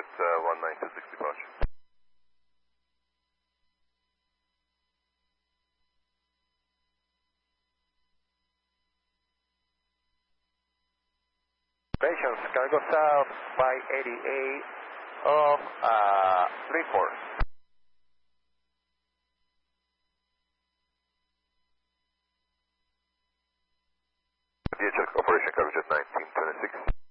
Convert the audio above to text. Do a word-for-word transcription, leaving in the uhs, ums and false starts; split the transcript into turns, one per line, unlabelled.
Jet uh, one nine two six departure.
Patience, cargo south by eighty-eight of uh, three four.
D H L Operation Cargo Jet nineteen twenty-six.